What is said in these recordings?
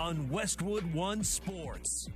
on Westwood One Sports.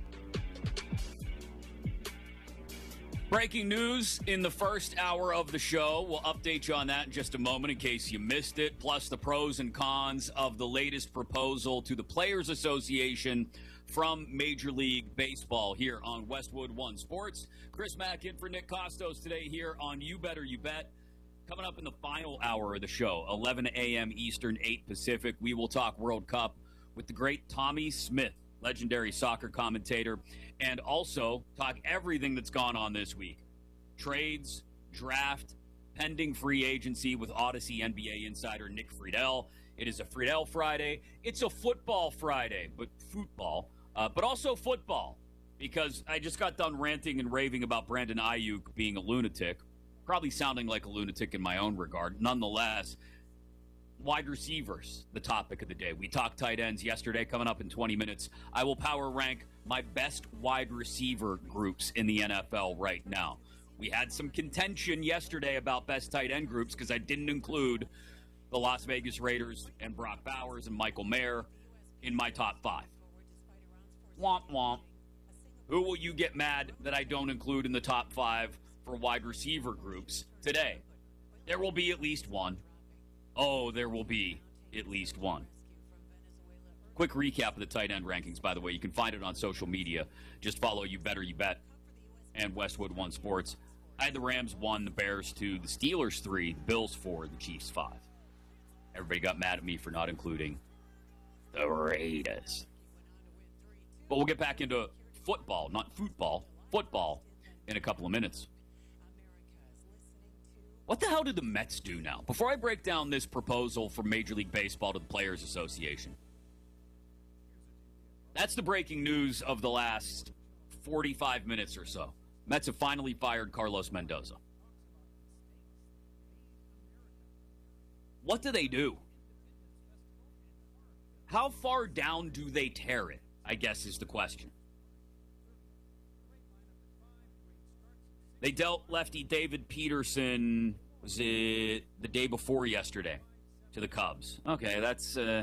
Breaking news in the first hour of the show. We'll update you on that in just a moment in case you missed it, plus the pros and cons of the latest proposal to the Players Association from Major League Baseball here on Westwood One Sports. Chris Mack in for Nick Costos today here on You Better You Bet. Coming up in the final hour of the show, 11 a.m. Eastern, 8 Pacific, we will talk World Cup with the great Tommy Smith, legendary soccer commentator, and also talk everything that's gone on this week. Trades, draft, pending free agency with Odyssey NBA insider Nick Friedel. It is a Friedel Friday. It's a football Friday, but also football, because I just got done ranting and raving about Brandon Ayuk being a lunatic, probably sounding like a lunatic in my own regard. Nonetheless, wide receivers, the topic of the day. We talked tight ends yesterday. Coming up in 20 minutes, I will power rank my best wide receiver groups in the NFL right now. We had some contention yesterday about best tight end groups because I didn't include the Las Vegas Raiders and Brock Bowers and Michael Mayer in my top 5. Womp womp. Who will you get mad that I don't include in the top 5 for wide receiver groups today? There will be at least one. Oh, there will be at least one. Quick recap of the tight end rankings, by the way. You can find it on social media. Just follow You Better You Bet and Westwood One Sports. I had the Rams 1, the Bears 2, the Steelers 3, the Bills 4, the Chiefs 5. Everybody got mad at me for not including the Raiders. But we'll get back into football, not football, football in a couple of minutes. What the hell did the Mets do now? Before I break down this proposal from Major League Baseball to the Players Association, that's the breaking news of the last 45 minutes or so. Mets have finally fired Carlos Mendoza. What do they do? How far down do they tear it, I guess is the question. They dealt lefty David Peterson, was it the day before yesterday, to the Cubs. Okay, that's a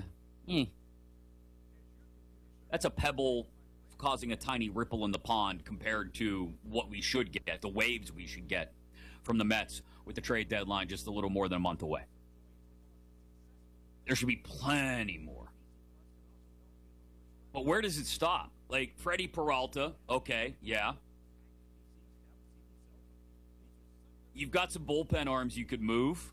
pebble causing a tiny ripple in the pond compared to what we should get, the waves we should get from the Mets with the trade deadline just a little more than a month away. There should be plenty more. But where does it stop? Like Freddie Peralta, okay, yeah. You've got some bullpen arms you could move.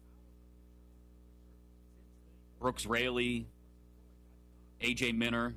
Brooks Raley, A.J. Minter.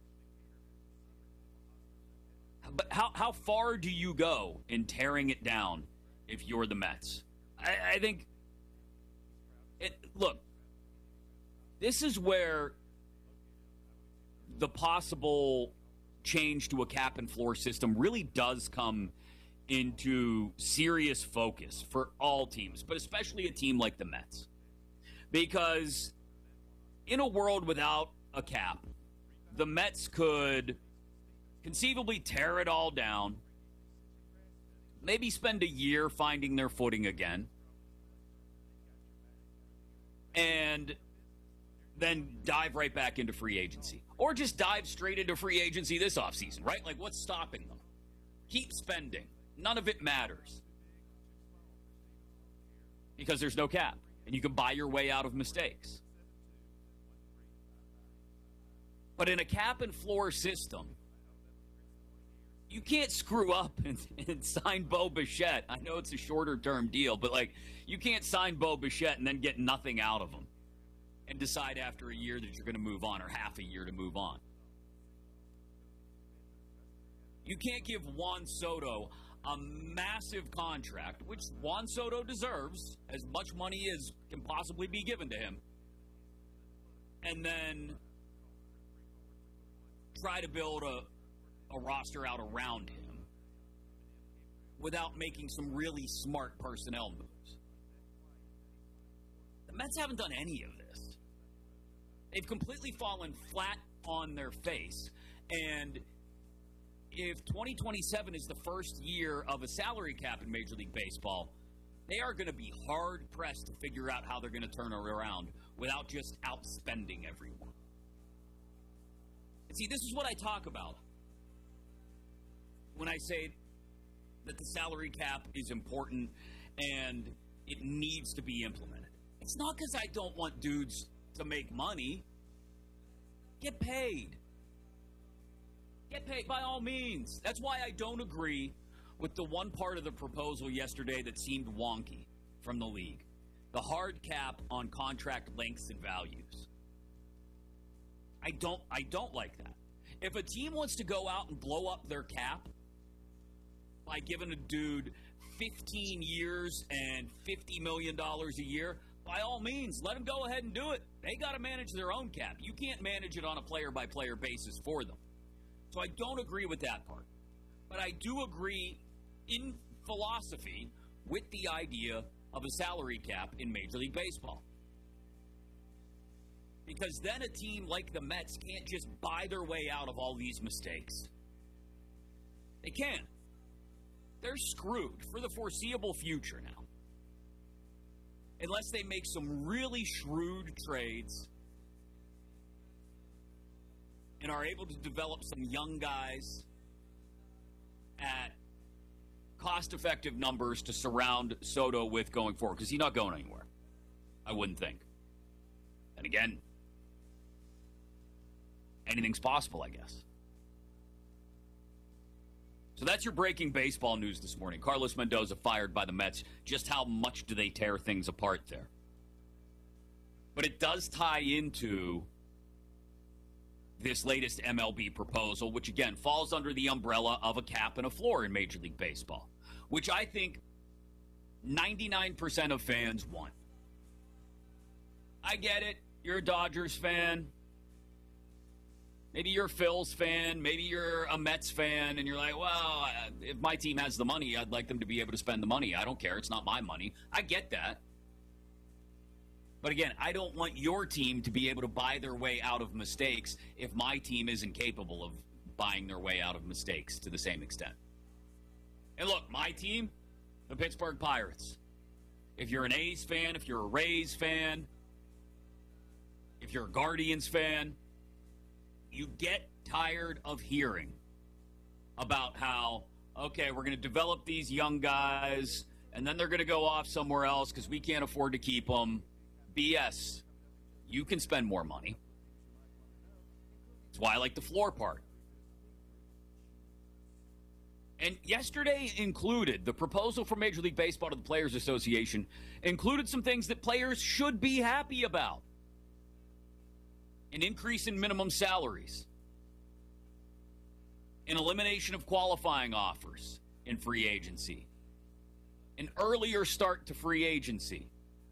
But how far do you go in tearing it down if you're the Mets? I think... Look, this is where the possible change to a cap and floor system really does come into serious focus for all teams, but especially a team like the Mets. Because in a world without a cap, the Mets could conceivably tear it all down, maybe spend a year finding their footing again, and then dive right back into free agency. Or just dive straight into free agency this offseason, right? Like, what's stopping them? Keep spending. None of it matters. Because there's no cap. And you can buy your way out of mistakes. But in a cap and floor system, you can't screw up and sign Bo Bichette. I know it's a shorter term deal, but like, you can't sign Bo Bichette and then get nothing out of him and decide after a year that you're going to move on, or half a year to move on. You can't give Juan Soto a massive contract, which Juan Soto deserves, as much money as can possibly be given to him, and then try to build a roster out around him without making some really smart personnel moves. The Mets haven't done any of this. They've completely fallen flat on their face. And if 2027 is the first year of a salary cap in Major League Baseball, they are going to be hard-pressed to figure out how they're going to turn it around without just outspending everyone. See, this is what I talk about when I say that the salary cap is important and it needs to be implemented. It's not because I don't want dudes to make money. Get paid. Get paid by all means. That's why I don't agree with the one part of the proposal yesterday that seemed wonky from the league. The hard cap on contract lengths and values. I don't like that. If a team wants to go out and blow up their cap by giving a dude 15 years and $50 million a year, by all means, let them go ahead and do it. They got to manage their own cap. You can't manage it on a player-by-player basis for them. So I don't agree with that part. But I do agree in philosophy with the idea of a salary cap in Major League Baseball. Because then a team like the Mets can't just buy their way out of all these mistakes. They can't. They're screwed for the foreseeable future now. Unless they make some really shrewd trades and are able to develop some young guys at cost-effective numbers to surround Soto with going forward, because he's not going anywhere, I wouldn't think. And again, anything's possible, I guess. So that's your breaking baseball news this morning. Carlos Mendoza fired by the Mets. Just how much do they tear things apart there? But it does tie into this latest MLB proposal, which again falls under the umbrella of a cap and a floor in Major League Baseball, which I think 99% of fans want. I get it. You're a Dodgers fan. Maybe you're a Phil's fan. Maybe you're a Mets fan, and you're like, well, if my team has the money, I'd like them to be able to spend the money. I don't care. It's not my money. I get that. But again, I don't want your team to be able to buy their way out of mistakes if my team isn't capable of buying their way out of mistakes to the same extent. And look, my team, the Pittsburgh Pirates. If you're an A's fan, if you're a Rays fan, if you're a Guardians fan, you get tired of hearing about how, okay, we're going to develop these young guys, and then they're going to go off somewhere else because we can't afford to keep them. BS. You can spend more money. That's why I like the floor part. And yesterday included, the proposal from Major League Baseball to the Players Association included some things that players should be happy about. An increase in minimum salaries. An elimination of qualifying offers in free agency. An earlier start to free agency.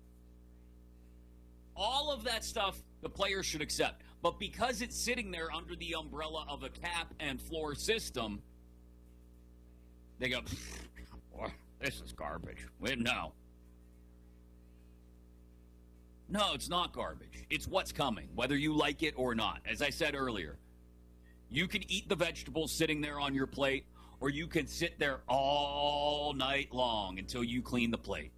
All of that stuff the players should accept. But because it's sitting there under the umbrella of a cap and floor system, they go, this is garbage. No. No, it's not garbage. It's what's coming, whether you like it or not. As I said earlier, you can eat the vegetables sitting there on your plate, or you can sit there all night long until you clean the plate.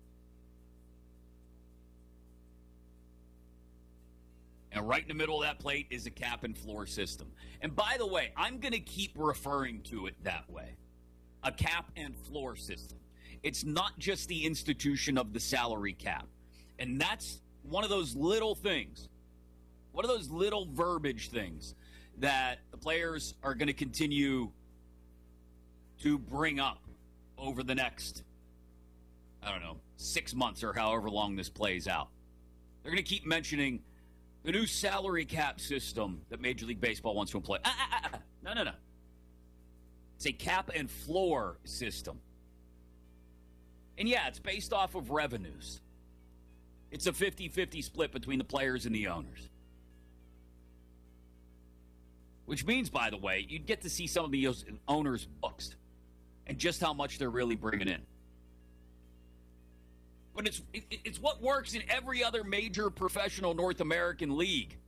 And right in the middle of that plate is a cap and floor system. And by the way, I'm going to keep referring to it that way. A cap and floor system. It's not just the institution of the salary cap. And that's one of those little things, one of those little verbiage things that the players are going to continue to bring up over the next, 6 months or however long this plays out. They're going to keep mentioning the new salary cap system that Major League Baseball wants to employ. No. It's a cap and floor system. And yeah, it's based off of revenues. It's a 50-50 split between the players and the owners. Which means, by the way, you'd get to see some of the owners' books and just how much they're really bringing in. But it's what works in every other major professional North American league.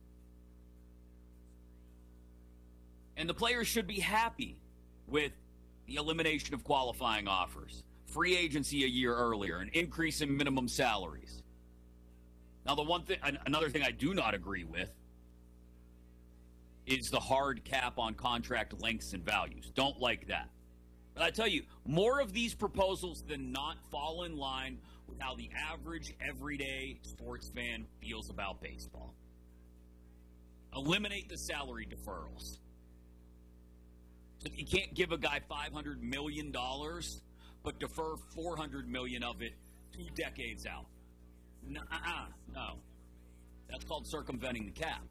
And the players should be happy with the elimination of qualifying offers, free agency a year earlier, an increase in minimum salaries. Now, another thing I do not agree with is the hard cap on contract lengths and values. Don't like that. But I tell you, more of these proposals than not fall in line with how the average, everyday sports fan feels about baseball. Eliminate the salary deferrals. So you can't give a guy $500 million, but defer $400 million of it 2 decades out. No. That's called circumventing the cap.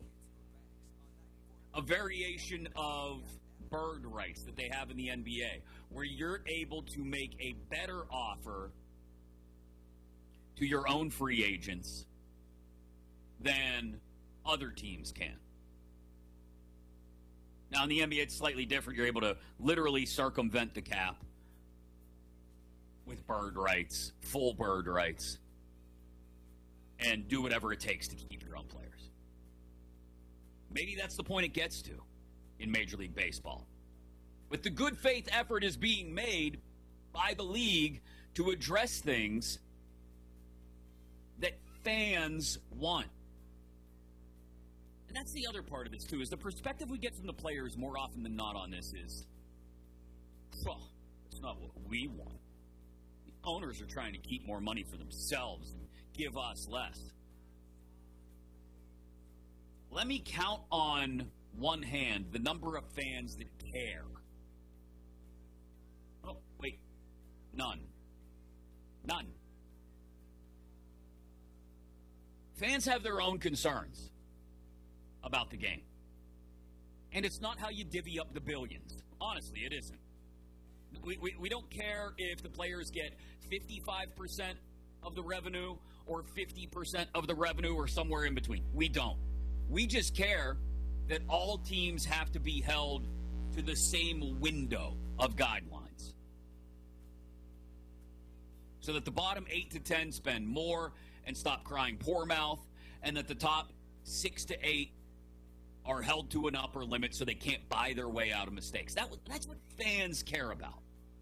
A variation of bird rights that they have in the NBA, where you're able to make a better offer to your own free agents than other teams can. Now, in the NBA, it's slightly different. You're able to literally circumvent the cap with bird rights, full bird rights, and do whatever it takes to keep your own players. Maybe that's the point it gets to in Major League Baseball. But the good faith effort is being made by the league to address things that fans want. And that's the other part of this, too, is the perspective we get from the players more often than not on this is, well, it's not what we want. The owners are trying to keep more money for themselves and give us less. Let me count on one hand the number of fans that care. Oh, wait. None. Fans have their own concerns about the game. And it's not how you divvy up the billions. Honestly, it isn't. We don't care if the players get 55% of the revenue or 50% of the revenue or somewhere in between. We don't. We just care that all teams have to be held to the same window of guidelines. So that the bottom 8 to 10 spend more and stop crying poor mouth, and that the top 6 to 8 are held to an upper limit so they can't buy their way out of mistakes. That's what fans care about.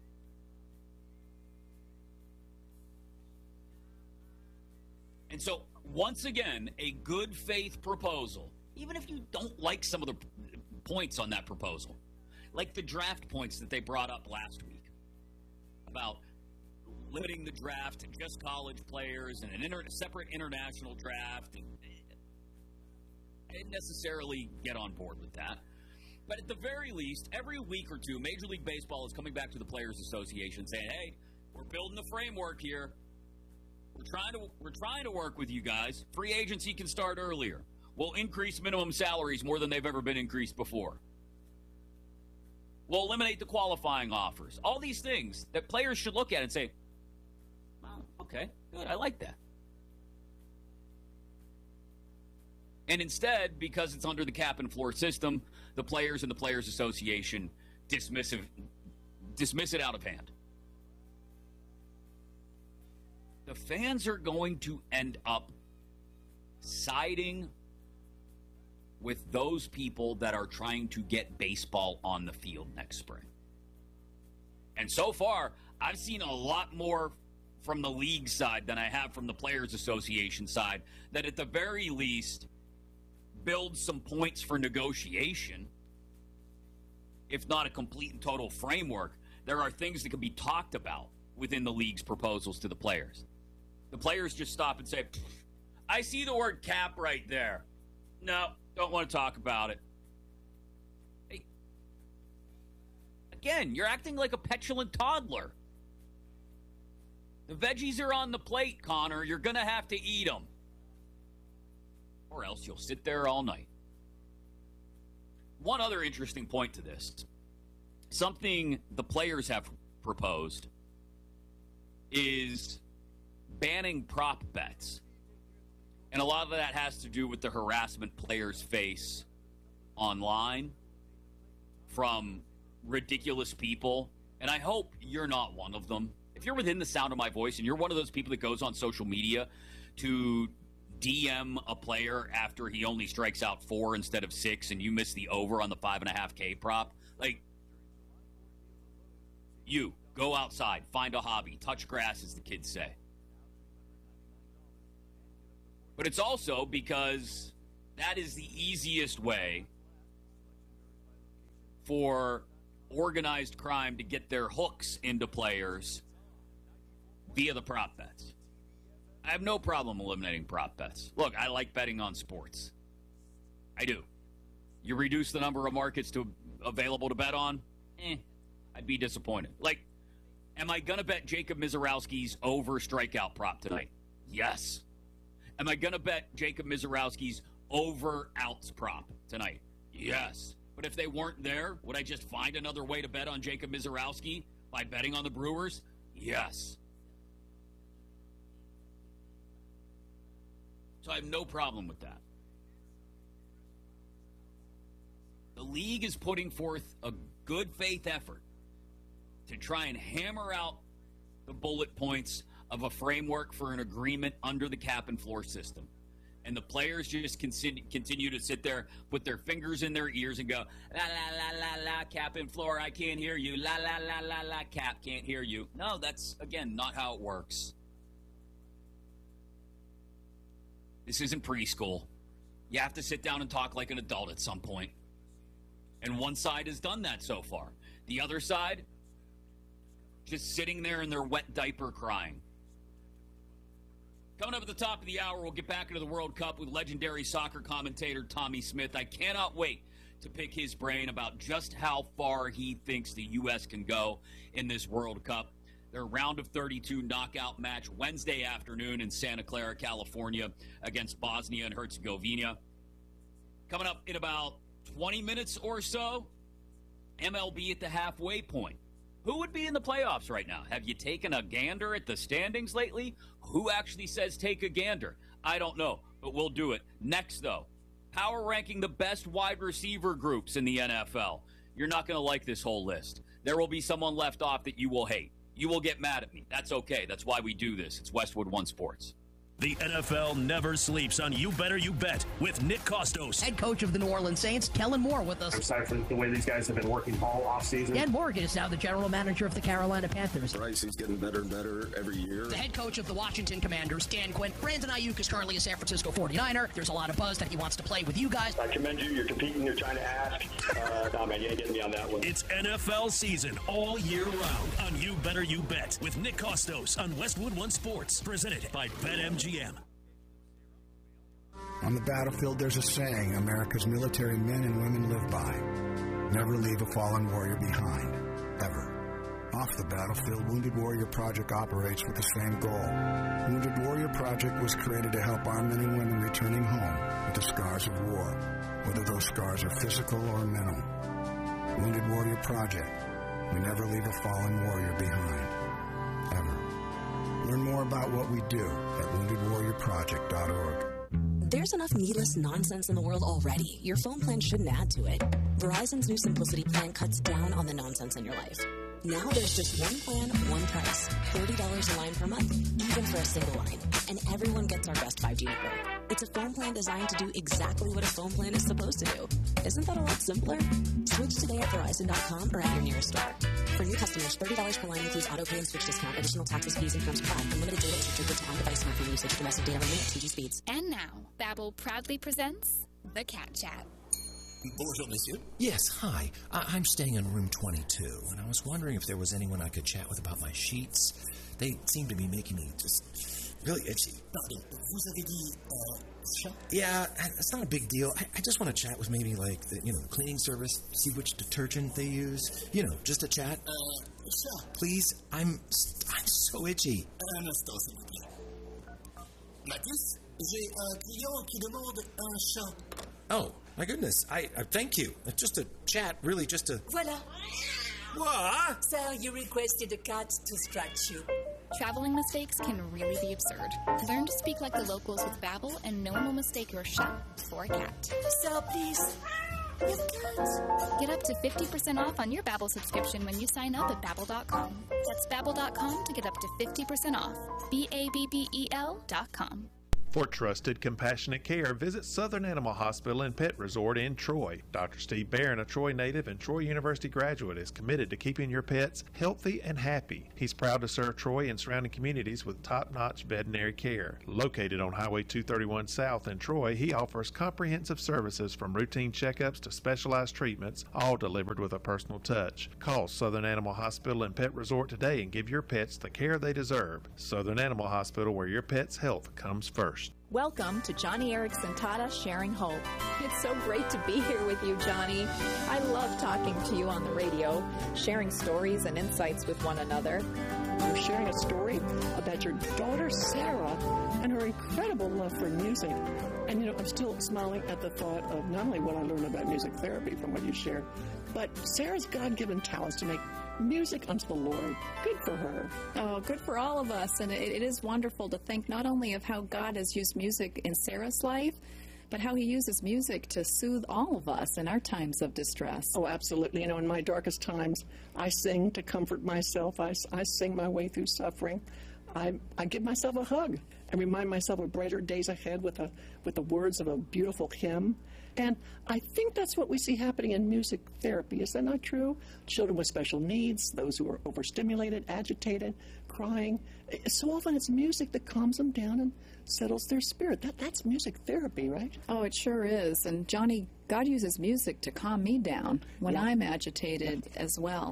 And so, once again, a good faith proposal, even if you don't like some of the points on that proposal, like the draft points that they brought up last week about limiting the draft to just college players and a separate international draft. And I didn't necessarily get on board with that. But at the very least, every week or two, Major League Baseball is coming back to the Players Association saying, hey, we're building the framework here. We're trying to work with you guys. Free agency can start earlier. We'll increase minimum salaries more than they've ever been increased before. We'll eliminate the qualifying offers. All these things that players should look at and say, oh, okay, good, I like that. And instead, because it's under the cap and floor system, the players and the Players Association dismiss it out of hand. The fans are going to end up siding with those people that are trying to get baseball on the field next spring. And so far, I've seen a lot more from the league side than I have from the Players Association side that at the very least build some points for negotiation, if not a complete and total framework. There are things that can be talked about within the league's proposals to the players. The players just stop and say, I see the word cap right there. No, don't want to talk about it. Hey, again, you're acting like a petulant toddler. The veggies are on the plate, Connor. You're going to have to eat them. Or else you'll sit there all night. One other interesting point to this. Something the players have proposed is banning prop bets. And a lot of that has to do with the harassment players face online from ridiculous people. And I hope you're not one of them. If you're within the sound of my voice and you're one of those people that goes on social media to DM a player after he only strikes out 4 instead of 6 and you miss the over on the 5.5K prop, like, you go outside, find a hobby, touch grass, as the kids say. But it's also because that is the easiest way for organized crime to get their hooks into players via the prop bets. I have no problem eliminating prop bets. Look, I like betting on sports. I do. You reduce the number of markets available to bet on? I'd be disappointed. Like, am I going to bet Jacob Mizorowski's over strikeout prop tonight? Yes. Am I going to bet Jacob Mizorowski's over outs prop tonight? Yes. But if they weren't there, would I just find another way to bet on Jacob Mizorowski by betting on the Brewers? Yes. So I have no problem with that. The league is putting forth a good faith effort to try and hammer out the bullet points of a framework for an agreement under the cap and floor system. And the players just continue to sit there, put their fingers in their ears and go, la, la, la, la, la, cap and floor, I can't hear you. La, la, la, la, la, cap, can't hear you. No, that's, again, not how it works. This isn't preschool. You have to sit down and talk like an adult at some point. And one side has done that so far. The other side, just sitting there in their wet diaper crying. Coming up at the top of the hour, we'll get back into the World Cup with legendary soccer commentator Tommy Smith. I cannot wait to pick his brain about just how far he thinks the U.S. can go in this World Cup. Their round of 32 knockout match Wednesday afternoon in Santa Clara, California against Bosnia and Herzegovina. Coming up in about 20 minutes or so, MLB at the halfway point. Who would be in the playoffs right now? Have you taken a gander at the standings lately? Who actually says take a gander? I don't know, but we'll do it. Next, though, power ranking the best wide receiver groups in the NFL. You're not going to like this whole list. There will be someone left off that you will hate. You will get mad at me. That's okay. That's why we do this. It's Westwood One Sports. The NFL never sleeps on You Better You Bet with Nick Kostos. Head coach of the New Orleans Saints, Kellen Moore, with us. Aside from the way these guys have been working all offseason. Dan Morgan is now the general manager of the Carolina Panthers. Bryce, he's getting better and better every year. The head coach of the Washington Commanders, Dan Quinn. Brandon Ayuk is currently a San Francisco 49er. There's a lot of buzz that he wants to play with you guys. I commend you. You're competing. You're trying to ask. No, man, you ain't getting me on that one. It's NFL season all year round on You Better You Bet with Nick Kostos on Westwood One Sports. Presented by BetMGM. On the battlefield, there's a saying America's military men and women live by. Never leave a fallen warrior behind, ever. Off the battlefield, Wounded Warrior Project operates with the same goal. Wounded Warrior Project was created to help our men and women returning home with the scars of war, whether those scars are physical or mental. Wounded Warrior Project. We never leave a fallen warrior behind, ever. Learn more about what we do at woundedwarriorproject.org. There's enough needless nonsense in the world already. Your phone plan shouldn't add to it. Verizon's new Simplicity plan cuts down on the nonsense in your life. Now there's just one plan, one price. $30 a line per month, even for a single line. And everyone gets our best 5G network. It's a phone plan designed to do exactly what a phone plan is supposed to do. Isn't that a lot simpler? Switch today at Verizon.com or at your nearest store. For new customers, $30 per line includes auto pay and switch discount, additional taxes, fees, and terms apply. Unlimited data restricted to on-device smartphone usage. Domestic data only at 2G speeds. And now, Babbel proudly presents The Cat Chat. Bonjour, monsieur. Yes, hi. I'm staying in room 22, and I was wondering if there was anyone I could chat with about my sheets. They seem to be making me just really itchy. Pardon, vous avez dit chat? Yeah, it's not a big deal. I just want to chat with maybe like the cleaning service, see which detergent they use. Just a chat. Chat. Please, I'm so itchy. Un instant, s'il vous plaît. Mathis, j'ai un client qui demande un chat. Oh, my goodness. I thank you. Just a chat, really just a... Voilà. What? Sir, you requested a cat to scratch you. Traveling mistakes can really be absurd. Learn to speak like the locals with Babbel, and no one will mistake your chat for a cat. Sir, please. Your cat. Get up to 50% off on your Babbel subscription when you sign up at Babbel.com. That's Babbel.com to get up to 50% off. BABBEL.com. For trusted, compassionate care, visit Southern Animal Hospital and Pet Resort in Troy. Dr. Steve Barron, a Troy native and Troy University graduate, is committed to keeping your pets healthy and happy. He's proud to serve Troy and surrounding communities with top-notch veterinary care. Located on Highway 231 South in Troy, he offers comprehensive services from routine checkups to specialized treatments, all delivered with a personal touch. Call Southern Animal Hospital and Pet Resort today and give your pets the care they deserve. Southern Animal Hospital, where your pet's health comes first. Welcome to Johnny Erickson Tata Sharing Hope. It's so great to be here with you, Johnny. I love talking to you on the radio, sharing stories and insights with one another. You're sharing a story about your daughter, Sarah, and her incredible love for music. And, I'm still smiling at the thought of not only what I learned about music therapy from what you shared, but Sarah's God-given talents to make music unto the Lord. Good for her. Oh, good for all of us. And it is wonderful to think not only of how God has used music in Sarah's life, but how he uses music to soothe all of us in our times of distress. Oh, absolutely. In my darkest times, I sing to comfort myself. I sing my way through suffering. I give myself a hug and remind myself of brighter days ahead with the words of a beautiful hymn. And I think that's what we see happening in music therapy. Is that not true? Children with special needs, those who are overstimulated, agitated, crying. So often it's music that calms them down and settles their spirit. That's music therapy, right? Oh, it sure is. And Johnny, God uses music to calm me down when I'm agitated as well.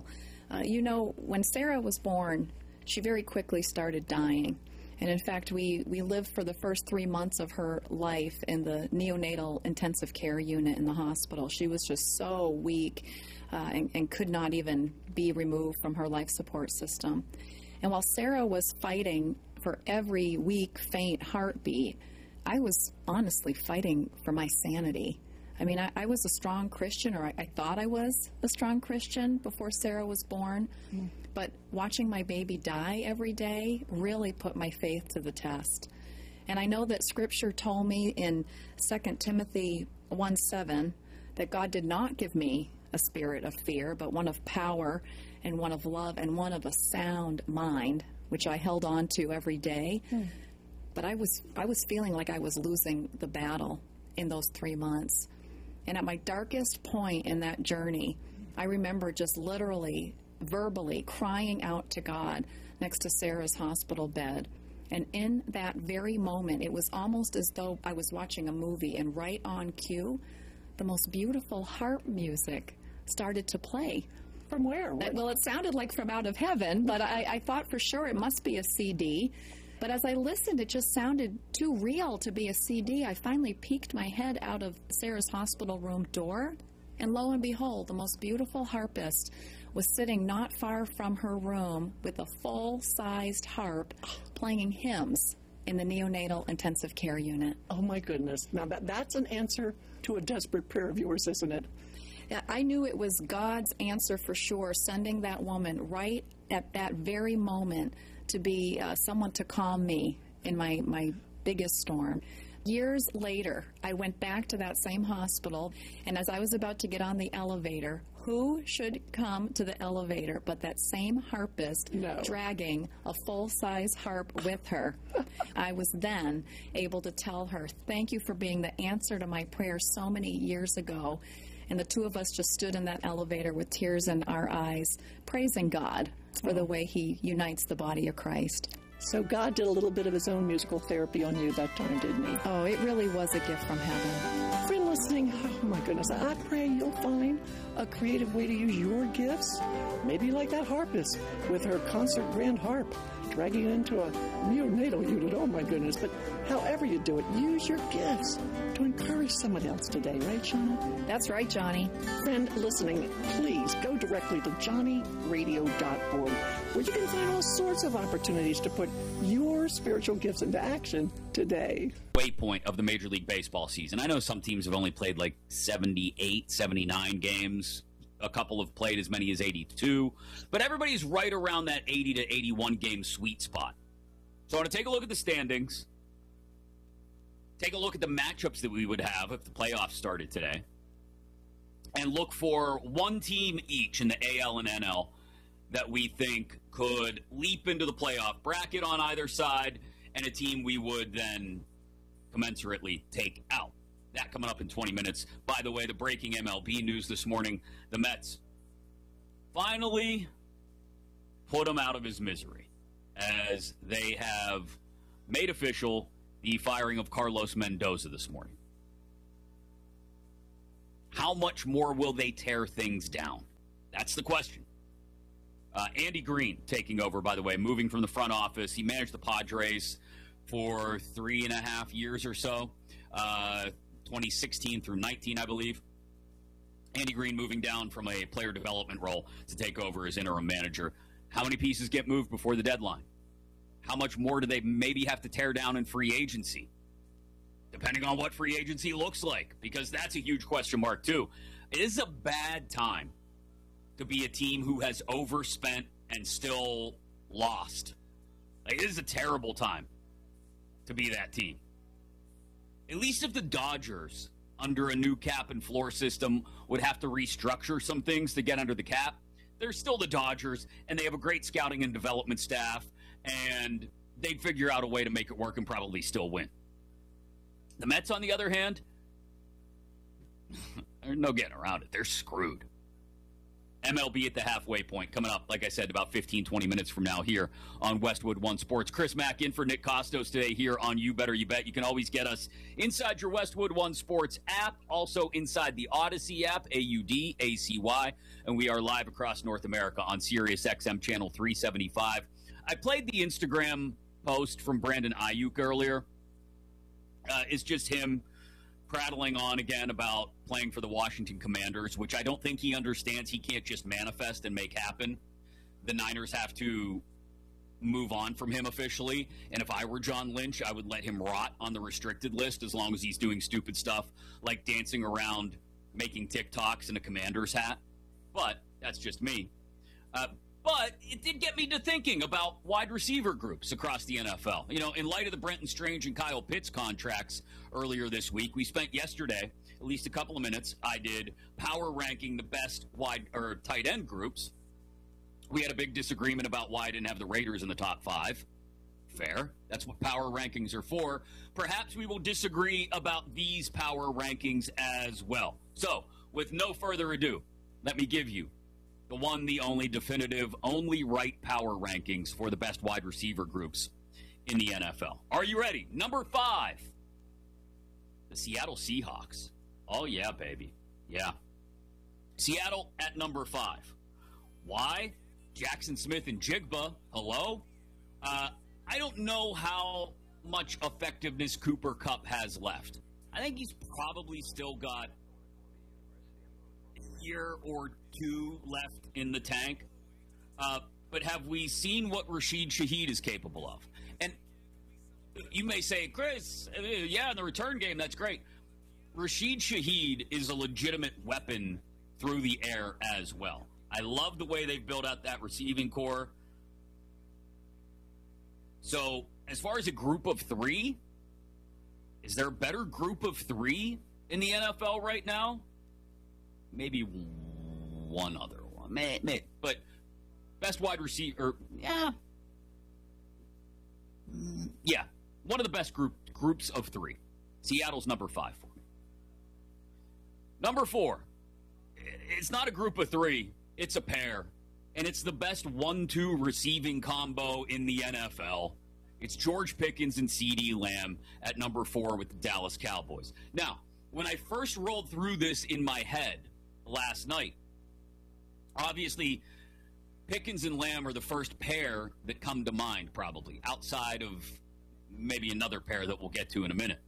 When Sarah was born, she very quickly started dying. And in fact, we lived for the first 3 months of her life in the neonatal intensive care unit in the hospital. She was just so weak and could not even be removed from her life support system. And while Sarah was fighting for every weak, faint heartbeat, I was honestly fighting for my sanity. I mean, I was a strong Christian, or I thought I was a strong Christian before Sarah was born. But watching my baby die every day really put my faith to the test. And I know that Scripture told me in 2 Timothy 1:7 that God did not give me a spirit of fear, but one of power and one of love and one of a sound mind, which I held on to every day. But I was feeling like I was losing the battle in those 3 months. And at my darkest point in that journey, I remember just literally, verbally crying out to God next to Sarah's hospital bed. And in that very moment, it was almost as though I was watching a movie, and right on cue, the most beautiful harp music started to play. From where? Well, it sounded like from out of heaven, but I thought for sure it must be a CD. But as I listened, it just sounded too real to be a CD. I finally peeked my head out of Sarah's hospital room door, and lo and behold, the most beautiful harpist was sitting not far from her room with a full-sized harp playing hymns in the neonatal intensive care unit. Oh, my goodness. Now, that's an answer to a desperate prayer of yours, isn't it? Yeah, I knew it was God's answer for sure, sending that woman right at that very moment to be someone to calm me in my biggest storm. Years later, I went back to that same hospital, and as I was about to get on the elevator, who should come to the elevator but that same harpist dragging a full-size harp with her. I was then able to tell her, thank you for being the answer to my prayer so many years ago. And the two of us just stood in that elevator with tears in our eyes, praising God for the way he unites the body of Christ. So God did a little bit of his own musical therapy on you that time, didn't he? Oh, it really was a gift from heaven. Friend listening, oh my goodness, I pray you'll find a creative way to use your gifts. Maybe like that harpist with her concert grand harp, dragging it into a neonatal unit. Oh my goodness. But however you do it, use your gifts to encourage someone else today, right, Shauna? That's right, Johnny. Friend listening, please go directly to johnnyradio.org, where you can find all sorts of opportunities to put your spiritual gifts into action today. Waypoint of the Major League Baseball season. I know some teams have only played like 78, 79 games. A couple have played as many as 82. But everybody's right around that 80 to 81 game sweet spot. So I want to take a look at the standings. Take a look at the matchups that we would have if the playoffs started today. And look for one team each in the AL and NL that we think could leap into the playoff bracket on either side, and a team we would then commensurately take out. That coming up in 20 minutes. By the way, the breaking MLB news this morning, the Mets finally put him out of his misery as they have made official the firing of Carlos Mendoza this morning. How much more will they tear things down? That's the question. Andy Green taking over, by the way, moving from the front office. He managed the Padres for 3.5 years or so, 2016 through 19, I believe. Andy Green moving down from a player development role to take over as interim manager. How many pieces get moved before the deadline? How much more do they maybe have to tear down in free agency? Depending on what free agency looks like, because that's a huge question mark, too. It is a bad time to be a team who has overspent and still lost. Like, it is a terrible time to be that team. At least if the Dodgers, under a new cap and floor system, would have to restructure some things to get under the cap, they're still the Dodgers, and they have a great scouting and development staff, and they'd figure out a way to make it work and probably still win. The Mets, on the other hand, there's no getting around it. They're screwed. MLB at the halfway point coming up, like I said, about 15, 20 minutes from now here on Westwood One Sports. Chris Mack in for Nick Costos today here on You Better You Bet. You can always get us inside your Westwood One Sports app, also inside the Odyssey app, AUDACY, and we are live across North America on Sirius XM Channel 375. I played the Instagram post from Brandon Ayuk earlier. It's just him prattling on again about playing for the Washington Commanders, which I don't think he understands. He can't just manifest and make happen. The Niners have to move on from him officially, and if I were John Lynch, I would let him rot on the restricted list as long as he's doing stupid stuff like dancing around making TikToks in a Commanders hat. But that's just me. But it did get me to thinking about wide receiver groups across the NFL. You know, in light of the Brenton Strange and Kyle Pitts contracts earlier this week, we spent yesterday at least a couple of minutes. I did power ranking the best wide or tight end groups. We had a big disagreement about why I didn't have the Raiders in the top 5. Fair. That's what power rankings are for. Perhaps we will disagree about these power rankings as well. So, with no further ado, let me give you the one, the only, definitive, only right power rankings for the best wide receiver groups in the NFL. Are you ready? Number 5, the Seattle Seahawks. Oh, yeah, baby. Yeah. Seattle at number 5. Why? Jackson Smith and Jigba. Hello? I don't know how much effectiveness Cooper Kupp has left. I think he's probably still got a year or 2 left in the tank. But have we seen what Rashid Shaheed is capable of? And you may say, Chris, yeah, in the return game, that's great. Rashid Shaheed is a legitimate weapon through the air as well. I love the way they've built out that receiving core. So, as far as a group of 3, is there a better group of 3 in the NFL right now? Maybe one other one. Maybe. But best wide receiver, yeah. Yeah, one of the best groups of 3. Seattle's number 5 for me. Number 4, it's not a group of 3. It's a pair, and it's the best 1-2 receiving combo in the NFL. It's George Pickens and CeeDee Lamb at number 4 with the Dallas Cowboys. Now, when I first rolled through this in my head last night, obviously, Pickens and Lamb are the first pair that come to mind, probably, outside of maybe another pair that we'll get to in a minute.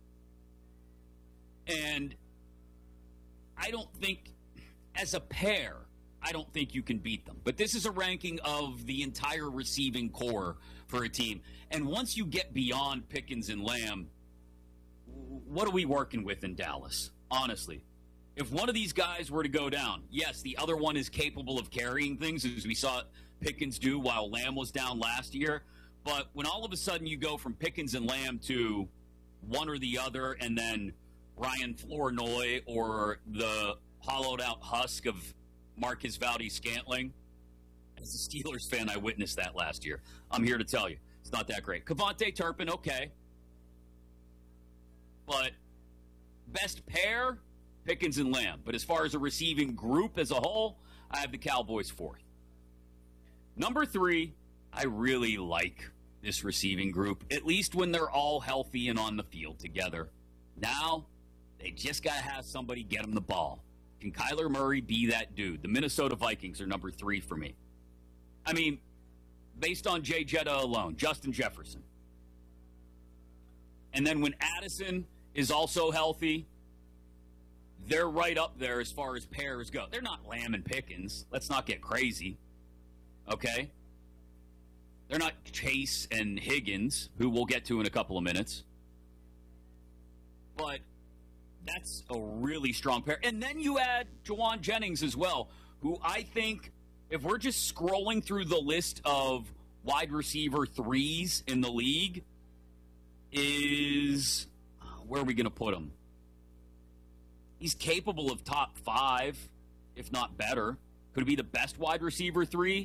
And I don't think, as a pair, I don't think you can beat them. But this is a ranking of the entire receiving core for a team. And once you get beyond Pickens and Lamb, what are we working with in Dallas, honestly? If one of these guys were to go down, yes, the other one is capable of carrying things, as we saw Pickens do while Lamb was down last year. But when all of a sudden you go from Pickens and Lamb to one or the other, and then Ryan Flournoy or the hollowed-out husk of Marcus Valdes-Scantling. As a Steelers fan, I witnessed that last year. I'm here to tell you, it's not that great. Kevontae Turpin, okay. But best pair, Pickens and Lamb. But as far as a receiving group as a whole, I have the Cowboys fourth. Number 3, I really like this receiving group, at least when they're all healthy and on the field together. Now, they just got to have somebody get them the ball. Can Kyler Murray be that dude? The Minnesota Vikings are number 3 for me. I mean, based on Jay Jetta alone, Justin Jefferson. And then when Addison is also healthy, they're right up there as far as pairs go. They're not Lamb and Pickens. Let's not get crazy. Okay? They're not Chase and Higgins, who we'll get to in a couple of minutes. But that's a really strong pair. And then you add Jawan Jennings as well, who I think, if we're just scrolling through the list of wide receiver 3s in the league, is, where are we going to put him? He's capable of top 5, if not better. Could he be the best wide receiver 3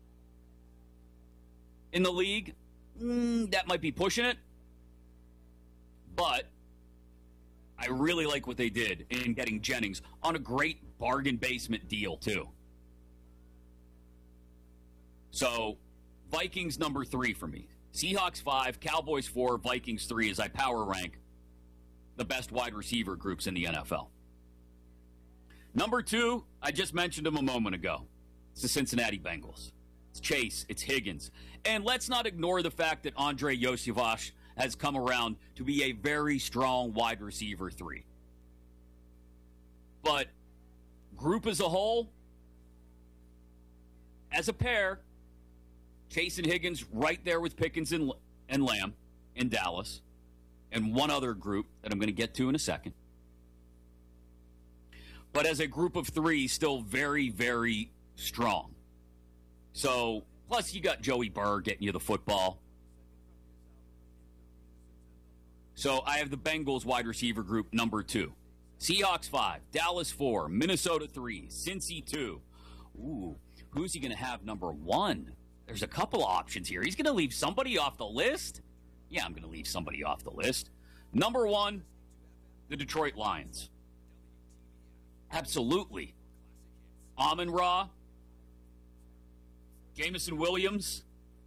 in the league? That might be pushing it. But I really like what they did in getting Jennings on a great bargain basement deal, too. So, Vikings number 3 for me. Seahawks 5, Cowboys 4, Vikings 3 as I power rank the best wide receiver groups in the NFL. Number 2, I just mentioned him a moment ago. It's the Cincinnati Bengals. It's Chase. It's Higgins. And let's not ignore the fact that Andre Iosivas has come around to be a very strong wide receiver 3. But group as a whole, as a pair, Chase and Higgins right there with Pickens and Lamb in Dallas, and one other group that I'm going to get to in a second. But as a group of 3, still very, very strong. So, plus you got Joey Burr getting you the football. So I have the Bengals wide receiver group number 2. Seahawks 5, Dallas 4, Minnesota 3, Cincy 2. Ooh, who's he going to have number 1? There's a couple of options here. He's going to leave somebody off the list? Yeah, I'm going to leave somebody off the list. Number 1, the Detroit Lions. Absolutely. Amon-Ra, Jameson Williams.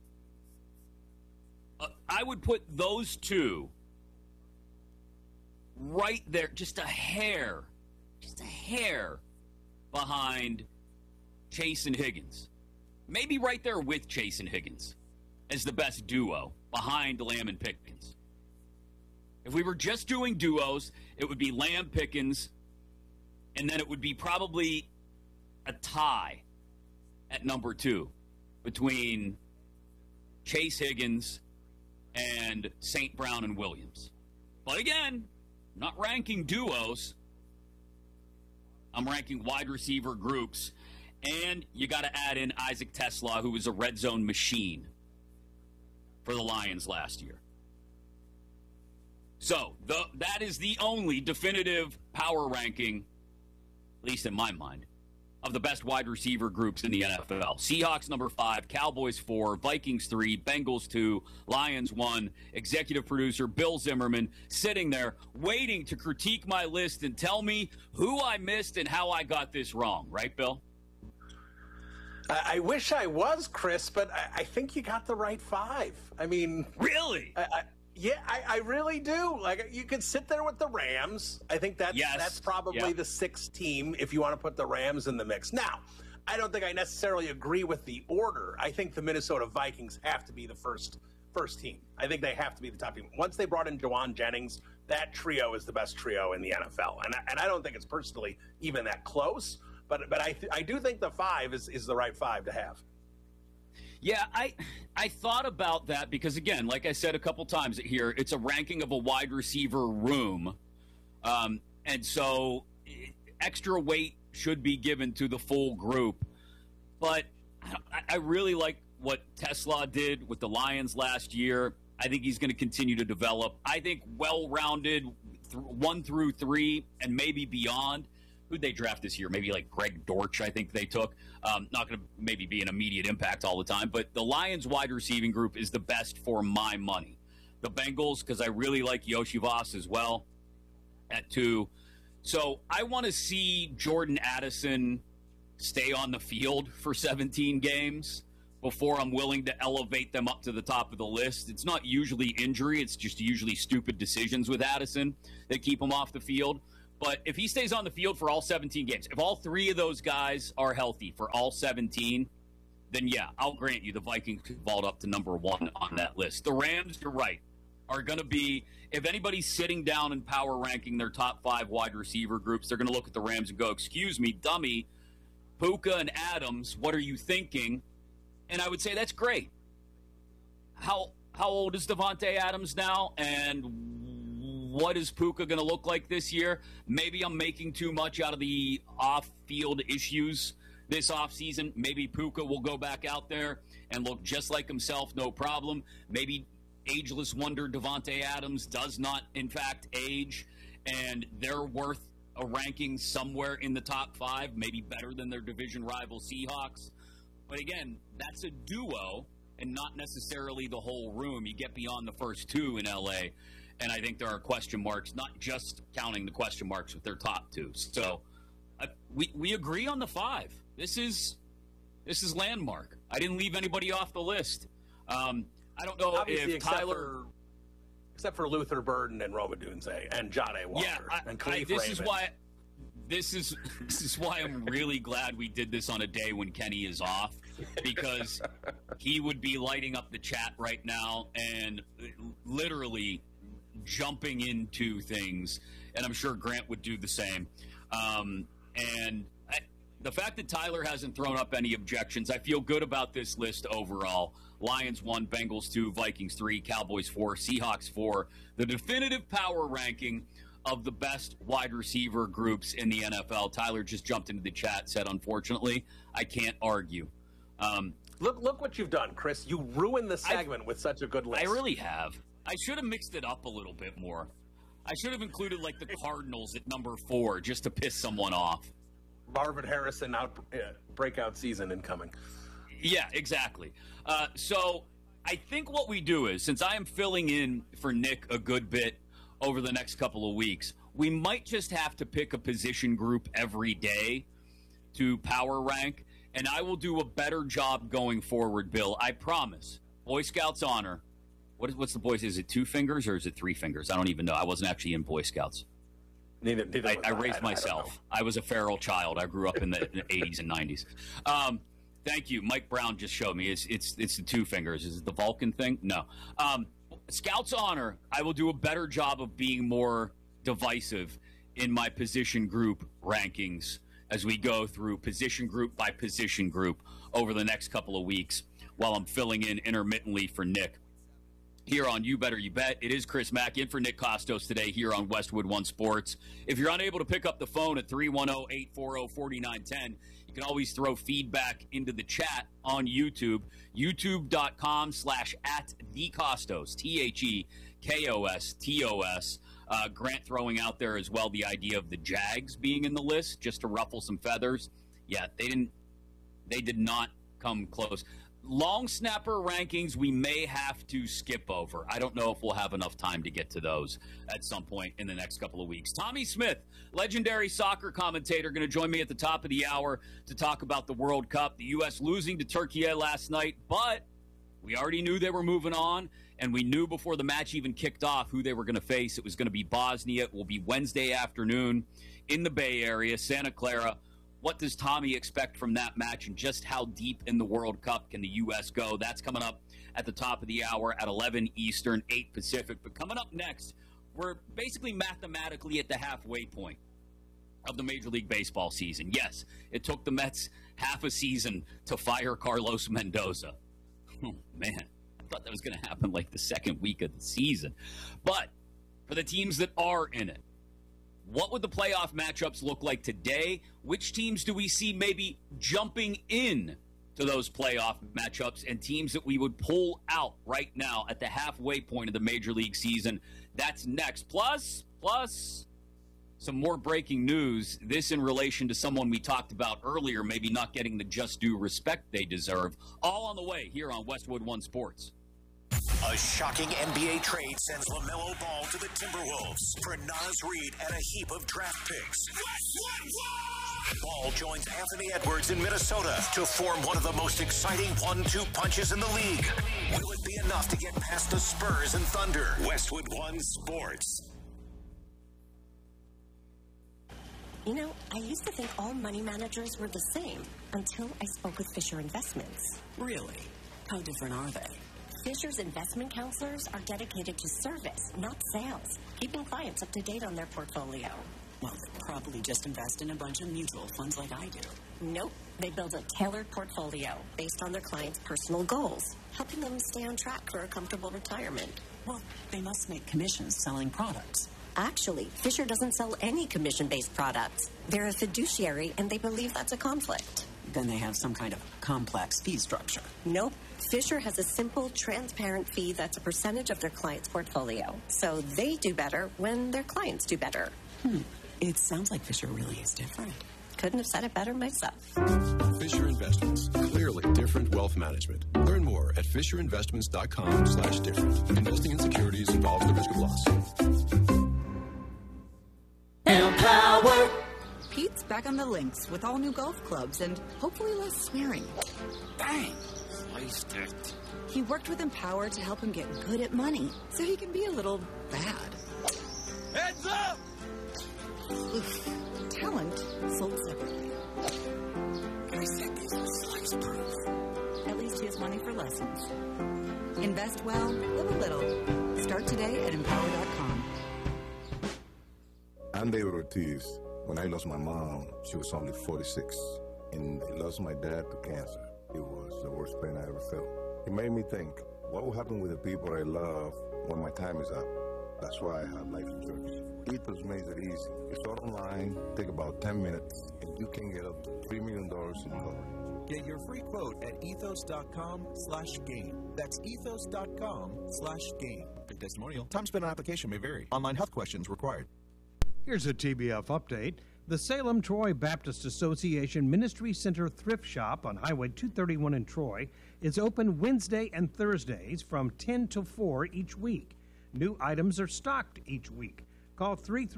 I would put those 2 right there, just a hair behind Chase and Higgins. Maybe right there with Chase and Higgins as the best duo behind Lamb and Pickens. If we were just doing duos, it would be Lamb, Pickens, and then it would be probably a tie at number 2 between Chase Higgins and St. Brown and Williams. But again, I'm not ranking duos. I'm ranking wide receiver groups. And you got to add in Isaac Tesla, who was a red zone machine for the Lions last year. So, that is the only definitive power ranking, at least in my mind, of the best wide receiver groups in the NFL. Seahawks number 5, Cowboys 4, Vikings 3, Bengals 2, Lions 1, executive producer Bill Zimmerman sitting there waiting to critique my list and tell me who I missed and how I got this wrong. Right, Bill? I wish I was, Chris, but I think you got the right 5. I mean... Really? I really do. Like, you could sit there with the Rams. I think that's probably the 6th team if you want to put the Rams in the mix. Now, I don't think I necessarily agree with the order. I think the Minnesota Vikings have to be the first team. I think they have to be the top team. Once they brought in Jawan Jennings, that trio is the best trio in the NFL. And I don't think it's personally even that close. But I do think the 5 is the right 5 to have. Yeah, I thought about that because, again, like I said a couple times here, it's a ranking of a wide receiver room. And so extra weight should be given to the full group. But I really like what Tesla did with the Lions last year. I think he's going to continue to develop. I think well-rounded 1 through 3 and maybe beyond. Who'd they draft this year? Maybe like Greg Dortch, I think they took. Not going to maybe be an immediate impact all the time, but the Lions wide receiving group is the best for my money. The Bengals, because I really like Iosivas as well. at 2. So I want to see Jordan Addison stay on the field for 17 games before I'm willing to elevate them up to the top of the list. It's not usually injury. It's just usually stupid decisions with Addison that keep him off the field. But if he stays on the field for all 17 games, if all 3 of those guys are healthy for all 17, then yeah, I'll grant you the Vikings could vault up to number 1 on that list. The Rams, you're right, are going to be, if anybody's sitting down and power ranking their top 5 wide receiver groups, they're going to look at the Rams and go, excuse me, dummy, Puka and Adams, what are you thinking? And I would say that's great. How old is Davante Adams now? And what is Puka going to look like this year? Maybe I'm making too much out of the off-field issues this offseason. Maybe Puka will go back out there and look just like himself, no problem. Maybe ageless wonder Davante Adams does not, in fact, age, and they're worth a ranking somewhere in the top 5, maybe better than their division rival Seahawks. But again, that's a duo and not necessarily the whole room. You get beyond the first 2 in L.A., and I think there are question marks, not just counting the question marks with their top 2. So we agree on the 5. This is landmark. I didn't leave anybody off the list. I don't know obviously, if Tyler... Except for Luther Burden and Roma Dunze and John A. Walker and Khalif Raymond. This is why I'm really glad we did this on a day when Kenny is off, because he would be lighting up the chat right now and literally jumping into things, and I'm sure Grant would do the same. The fact that Tyler hasn't thrown up any objections, I feel good about this list overall. Lions 1, Bengals 2, Vikings 3, Cowboys 4, Seahawks 4. The definitive power ranking of the best wide receiver groups in the NFL. Tyler just jumped into the chat, said, unfortunately, I can't argue. Look what you've done, Chris. You ruined the segment with such a good list. I really have. I should have mixed it up a little bit more. I should have included, like, the Cardinals at number 4 just to piss someone off. Marvin Harrison breakout season incoming. Yeah, exactly. So I think what we do is, since I am filling in for Nick a good bit over the next couple of weeks, we might just have to pick a position group every day to power rank, and I will do a better job going forward, Bill. I promise. Boy Scouts honor. What's the Boys? Is it 2 fingers or is it 3 fingers? I don't even know. I wasn't actually in Boy Scouts. Neither I raised myself. I was a feral child. I grew up in the 80s and 90s. Thank you. Mike Brown just showed me. It's the 2 fingers. Is it the Vulcan thing? No. Scouts honor. I will do a better job of being more divisive in my position group rankings as we go through position group by position group over the next couple of weeks while I'm filling in intermittently for Nick. Here on You Better You Bet, it is Chris Mack in for Nick Kostos today here on Westwood One Sports. If you're unable to pick up the phone at 310-840-4910, you can always throw feedback into the chat on YouTube, youtube.com/@thekostos, TheKostos. Grant throwing out there as well the idea of the Jags being in the list just to ruffle some feathers. Yeah, they did not come close. Long snapper rankings we may have to skip over. I don't know if we'll have enough time to get to those at some point in the next couple of weeks. Tommy Smith, legendary soccer commentator, going to join me at the top of the hour to talk about the World Cup. The U.S. losing to Turkey last night, but we already knew they were moving on, and we knew before the match even kicked off who they were going to face. It was going to be Bosnia. It will be Wednesday afternoon in the Bay Area, Santa Clara. What does Tommy expect from that match, and just how deep in the World Cup can the U.S. go? That's coming up at the top of the hour at 11 Eastern, 8 Pacific. But coming up next, we're basically mathematically at the halfway point of the Major League Baseball season. Yes, it took the Mets half a season to fire Carlos Mendoza. Oh, man, I thought that was going to happen like the second week of the season. But for the teams that are in it, what would the playoff matchups look like today? Which teams do we see maybe jumping in to those playoff matchups, and teams that we would pull out right now at the halfway point of the Major League season? That's next. Plus some more breaking news. This in relation to someone we talked about earlier, maybe not getting the just due respect they deserve. All on the way here on Westwood One Sports. A shocking NBA trade sends LaMelo Ball to the Timberwolves for Naz Reid and a heap of draft picks. Ball joins Anthony Edwards in Minnesota to form one of the most exciting 1-2 punches in the league. Will it be enough to get past the Spurs and Thunder? Westwood One Sports. You know, I used to think all money managers were the same until I spoke with Fisher Investments. Really? How different are they? Fisher's investment counselors are dedicated to service, not sales, keeping clients up to date on their portfolio. Well, they probably just invest in a bunch of mutual funds like I do. Nope. They build a tailored portfolio based on their clients' personal goals, helping them stay on track for a comfortable retirement. Well, they must make commissions selling products. Actually, Fisher doesn't sell any commission-based products. They're a fiduciary, and they believe that's a conflict. Then they have some kind of complex fee structure. Nope. Fisher has a simple, transparent fee that's a percentage of their client's portfolio. So they do better when their clients do better. It sounds like Fisher really is different. Couldn't have said it better myself. Fisher Investments. Clearly different wealth management. Learn more at FisherInvestments.com/different. Investing in securities involves the risk of loss. Empower. Pete's back on the links with all new golf clubs and hopefully less swearing. Bang! Sliced it. He worked with Empower to help him get good at money so he can be a little bad. Heads up! Talent sold separately. I said these were slice proof. At least he has money for lessons. Invest well, live a little. Start today at Empower.com. I'm David Ortiz. When I lost my mom, she was only 46. And I lost my dad to cancer. It was the worst pain I ever felt. It made me think, what will happen with the people I love when my time is up? That's why I have life insurance. Ethos makes it easy. It's all online, take about 10 minutes, and you can get up to $3 million in coverage. Get your free quote at ethos.com/game. That's ethos.com/game. Good testimonial. Time spent on application may vary. Online health questions required. Here's a TBF update. The Salem Troy Baptist Association Ministry Center Thrift Shop on Highway 231 in Troy is open Wednesday and Thursdays from 10 to 4 each week. New items are stocked each week. Call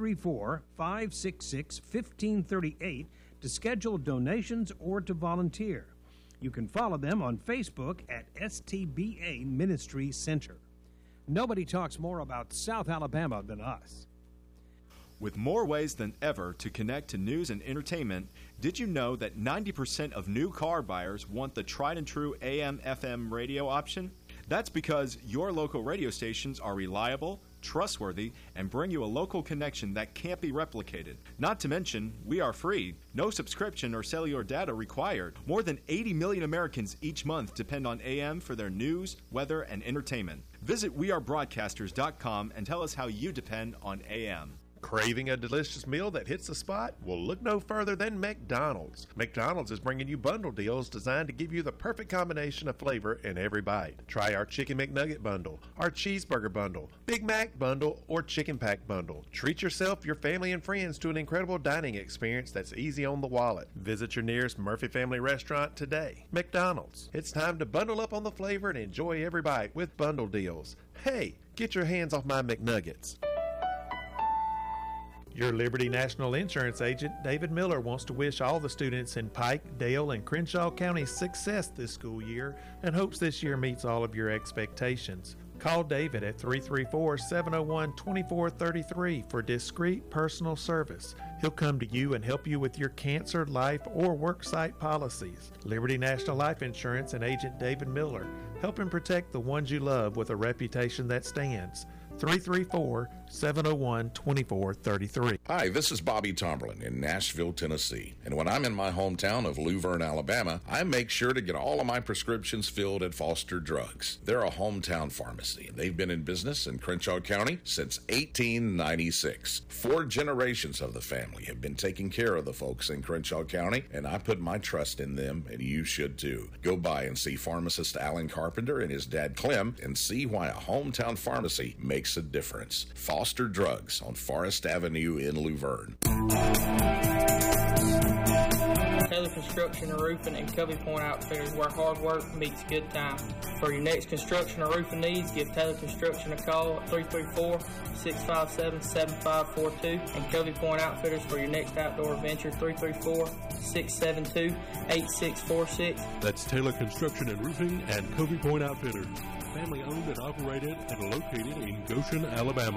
334-566-1538 to schedule donations or to volunteer. You can follow them on Facebook at STBA Ministry Center. Nobody talks more about South Alabama than us. With more ways than ever to connect to news and entertainment, did you know that 90% of new car buyers want the tried and true AM/FM radio option? That's because your local radio stations are reliable, trustworthy, and bring you a local connection that can't be replicated. Not to mention, we are free. No subscription or cellular data required. More than 80 million Americans each month depend on AM for their news, weather, and entertainment. Visit wearebroadcasters.com and tell us how you depend on AM. Craving a delicious meal that hits the spot? Well, look no further than McDonald's. McDonald's is bringing you bundle deals designed to give you the perfect combination of flavor in every bite. Try our Chicken McNugget bundle, our Cheeseburger bundle, Big Mac bundle, or Chicken Pack bundle. Treat yourself, your family, and friends to an incredible dining experience that's easy on the wallet. Visit your nearest Murphy Family restaurant today. McDonald's. It's time to bundle up on the flavor and enjoy every bite with bundle deals. Hey, get your hands off my McNuggets. Your Liberty National Insurance agent, David Miller, wants to wish all the students in Pike, Dale, and Crenshaw counties success this school year and hopes this year meets all of your expectations. Call David at 334-701-2433 for discreet personal service. He'll come to you and help you with your cancer, life, or worksite policies. Liberty National Life Insurance and agent David Miller, helping protect the ones you love with a reputation that stands. 334-701-2433. Hi, this is Bobby Tomberlin in Nashville, Tennessee. And when I'm in my hometown of Luverne, Alabama, I make sure to get all of my prescriptions filled at Foster Drugs. They're a hometown pharmacy, and they've been in business in Crenshaw County since 1896. 4 generations of the family have been taking care of the folks in Crenshaw County, and I put my trust in them, and you should too. Go by and see pharmacist Alan Carpenter and his dad Clem and see why a hometown pharmacy makes a difference. Foster Drugs on Forest Avenue in Luverne. Hey, this is Construction and Roofing and Covey Point Outfitters, where hard work meets good time. For your next construction or roofing needs, give Taylor Construction a call at 334-657-7542 and Covey Point Outfitters for your next outdoor adventure, 334-672-8646. That's Taylor Construction and Roofing and Covey Point Outfitters. Family owned and operated and located in Goshen, Alabama.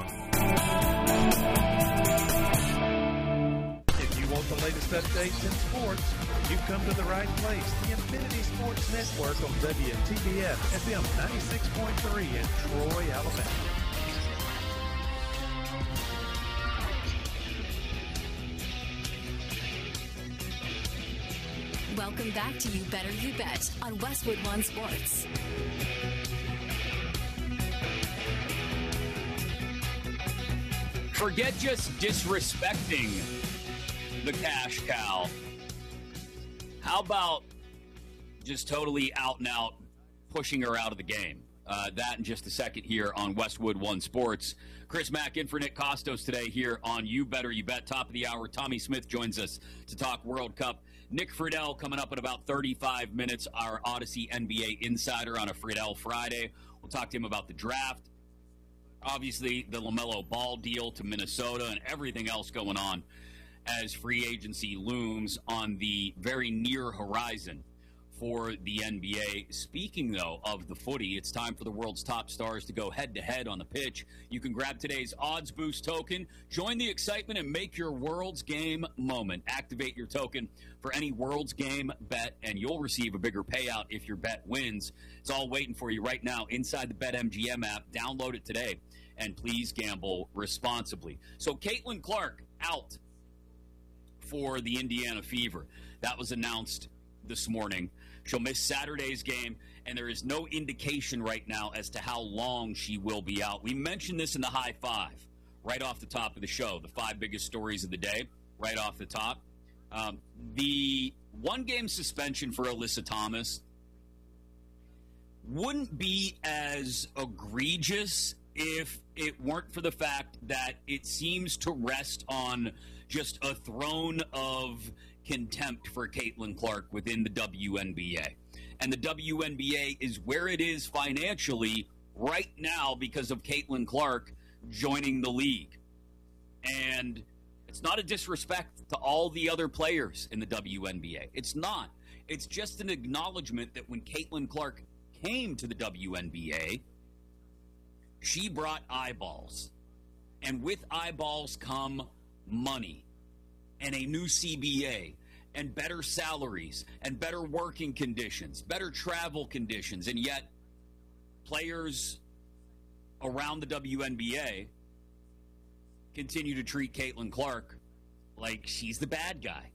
If you want the latest updates in sports, you've come to the right place. The Infinity Sports Network on WTBF FM 96.3 in Troy, Alabama. Welcome back to You Better You Bet on Westwood One Sports. Forget just disrespecting the cash cow. How about just totally out and out pushing her out of the game? That in just a second here on Westwood One Sports. Chris Mack in for Nick Costos today here on You Better You Bet. Top of the hour, Tommy Smith joins us to talk World Cup. Nick Friedel coming up in about 35 minutes, our Odyssey NBA insider on a Friedel Friday. We'll talk to him about the draft. Obviously, the LaMelo Ball deal to Minnesota and everything else going on as free agency looms on the very near horizon for the NBA. Speaking, though, of the footy, it's time for the world's top stars to go head-to-head on the pitch. You can grab today's Odds Boost token, join the excitement, and make your World's Game moment. Activate your token for any World's Game bet, and you'll receive a bigger payout if your bet wins. It's all waiting for you right now inside the BetMGM app. Download it today, and please gamble responsibly. So Caitlin Clark out for the Indiana Fever. That was announced this morning. She'll miss Saturday's game, and there is no indication right now as to how long she will be out. We mentioned this in the High Five right off the top of the show, the 5 biggest stories of the day right off the top. The one-game suspension for Alyssa Thomas wouldn't be as egregious if it weren't for the fact that it seems to rest on just a throne of contempt for Caitlin Clark within the WNBA. And the WNBA is where it is financially right now because of Caitlin Clark joining the league. And it's not a disrespect to all the other players in the WNBA. It's not. It's just an acknowledgement that when Caitlin Clark came to the WNBA, she brought eyeballs. And with eyeballs come money and a new CBA and better salaries and better working conditions, better travel conditions. And yet players around the WNBA continue to treat Caitlin Clark like she's the bad guy.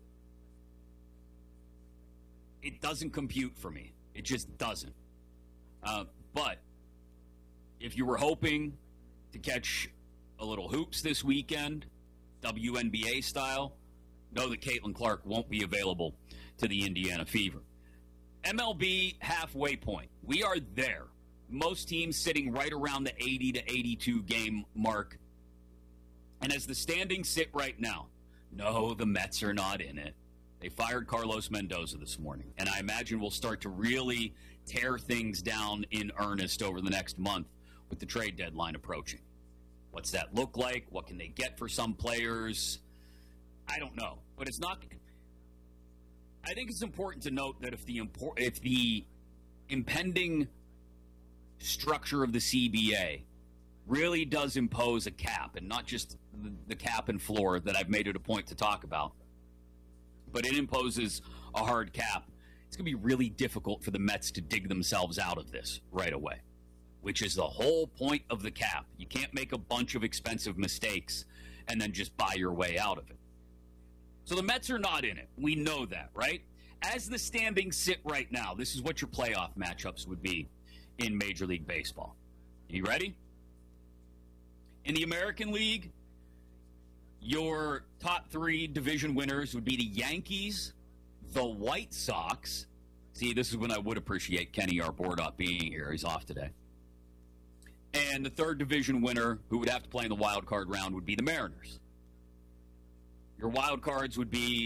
It doesn't compute for me. It just doesn't. But if you were hoping to catch a little hoops this weekend, WNBA style, know that Caitlin Clark won't be available to the Indiana Fever. MLB halfway point. We are there. Most teams sitting right around the 80 to 82 game mark. And as the standings sit right now, no, the Mets are not in it. They fired Carlos Mendoza this morning. And I imagine we'll start to really tear things down in earnest over the next month with the trade deadline approaching. What's that look like? What can they get for some players? I don't know. But it's not. I think it's important to note that if the impending structure of the CBA really does impose a cap, and not just the cap and floor that I've made it a point to talk about, but it imposes a hard cap, it's going to be really difficult for the Mets to dig themselves out of this right away, which is the whole point of the cap. You can't make a bunch of expensive mistakes and then just buy your way out of it. So the Mets are not in it. We know that, right? As the standings sit right now, this is what your playoff matchups would be in Major League Baseball. You ready? In the American League, your top 3 division winners would be the Yankees, the White Sox. See, this is when I would appreciate Kenny Arbor being here. He's off today. And the third division winner, who would have to play in the wild card round, would be the Mariners. Your wild cards would be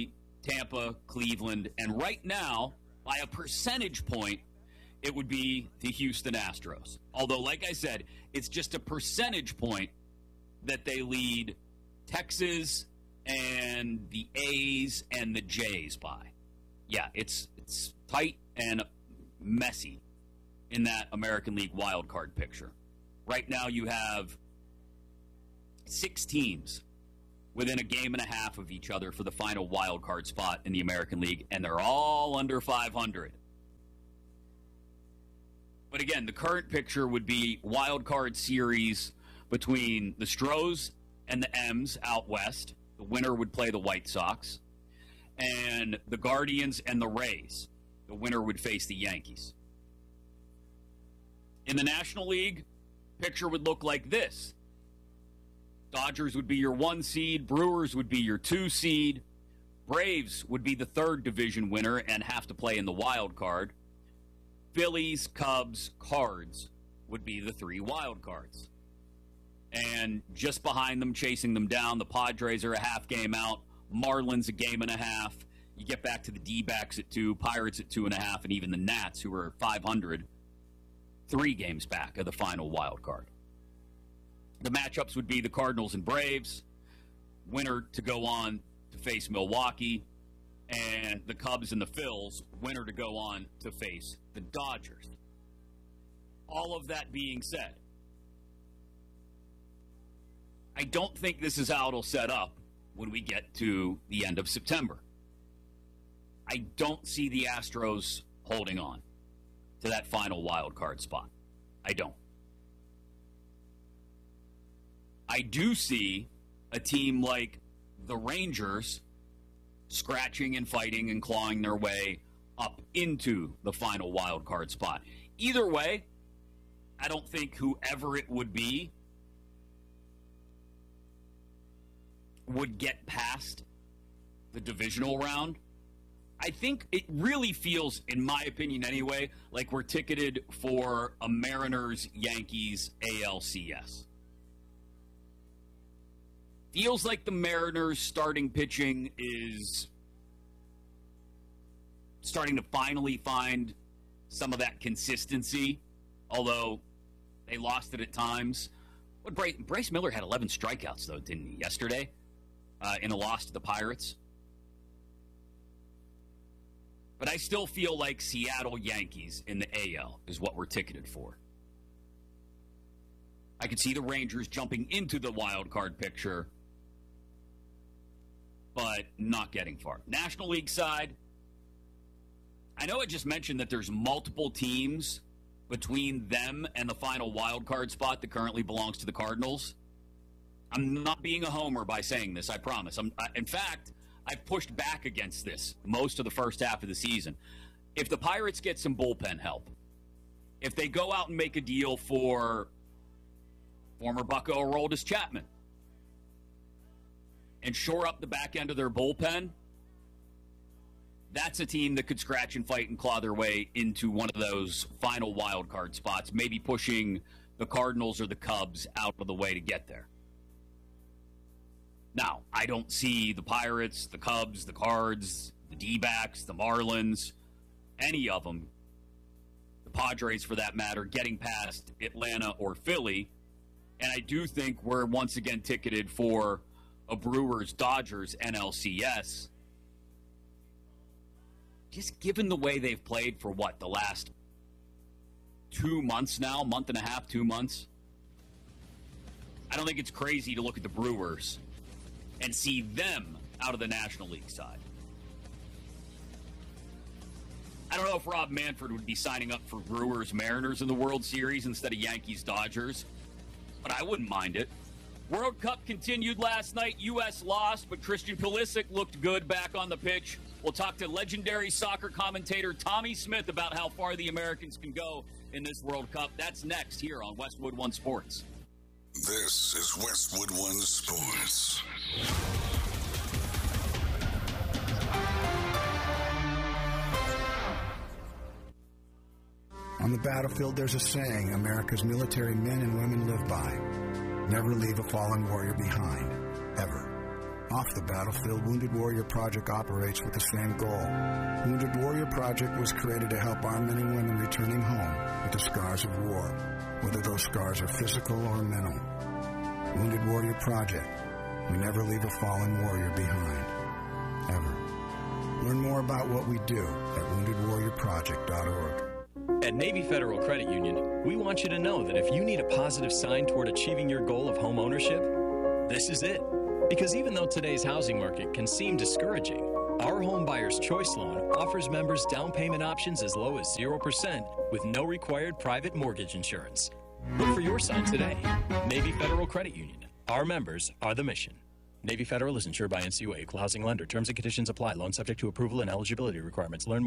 Tampa, Cleveland, and right now, by a percentage point, it would be the Houston Astros. Although, like I said, it's just a percentage point that they lead Texas and the A's and the Jays by. Yeah, it's tight and messy in that American League wildcard picture. Right now you have 6 teams within a game and a half of each other for the final wildcard spot in the American League, and they're all under 500. But again, the current picture would be wildcard series between the Stros and the M's out west. The winner would play the White Sox. And the Guardians and the Rays. The winner would face the Yankees. In the National League, picture would look like this. Dodgers would be your 1 seed. Brewers would be your 2 seed. Braves would be the 3rd division winner and have to play in the wild card. Phillies, Cubs, Cards would be the 3 wild cards. And just behind them, chasing them down, the Padres are a half game out. Marlins a game and a half. You get back to the D-backs at 2, Pirates at 2.5, and even the Nats, who are 500, 3 games back of the final wild card. The matchups would be the Cardinals and Braves, winner to go on to face Milwaukee, and the Cubs and the Phils, winner to go on to face the Dodgers. All of that being said, I don't think this is how it'll set up when we get to the end of September. I don't see the Astros holding on to that final wild card spot. I don't. I do see a team like the Rangers scratching and fighting and clawing their way up into the final wild card spot. Either way, I don't think whoever it would be would get past the divisional round. I think it really feels, in my opinion anyway, like we're ticketed for a Mariners-Yankees ALCS. Feels like the Mariners' starting pitching is starting to finally find some of that consistency, although they lost it at times. But Bryce Miller had 11 strikeouts, though, didn't he, yesterday, in a loss to the Pirates? But I still feel like Seattle Yankees in the AL is what we're ticketed for. I could see the Rangers jumping into the wild card picture, but not getting far. National League side, I know I just mentioned that there's multiple teams between them and the final wild card spot that currently belongs to the Cardinals. I'm not being a homer by saying this, I promise. In fact, I've pushed back against this most of the first half of the season. If the Pirates get some bullpen help, if they go out and make a deal for former Bucko Aroldis Chapman and shore up the back end of their bullpen, that's a team that could scratch and fight and claw their way into one of those final wild card spots, maybe pushing the Cardinals or the Cubs out of the way to get there. Now, I don't see the Pirates, the Cubs, the Cards, the D-backs, the Marlins, any of them, the Padres for that matter, getting past Atlanta or Philly. And I do think we're once again ticketed for a Brewers-Dodgers NLCS. Just given the way they've played for, the last 2 months now, month and a half, 2 months, I don't think it's crazy to look at the Brewers and see them out of the National League side. I don't know if Rob Manfred would be signing up for Brewers-Mariners in the World Series instead of Yankees-Dodgers, but I wouldn't mind it. World Cup continued last night. U.S. lost, but Christian Pulisic looked good back on the pitch. We'll talk to legendary soccer commentator Tommy Smith about how far the Americans can go in this World Cup. That's next here on Westwood One Sports. This is Westwood One Sports. On the battlefield, there's a saying America's military men and women live by. Never leave a fallen warrior behind, ever. Off the battlefield, Wounded Warrior Project operates with the same goal. Wounded Warrior Project was created to help our men and women returning home with the scars of war, whether those scars are physical or mental. Wounded Warrior Project. We never leave a fallen warrior behind. Ever. Learn more about what we do at woundedwarriorproject.org. At Navy Federal Credit Union, we want you to know that if you need a positive sign toward achieving your goal of home ownership, this is it. Because even though today's housing market can seem discouraging, our Home Buyer's Choice Loan offers members down payment options as low as 0% with no required private mortgage insurance. Look for your sign today. Navy Federal Credit Union. Our members are the mission. Navy Federal is insured by NCUA, Equal Housing Lender. Terms and conditions apply. Loan subject to approval and eligibility requirements. Learn more.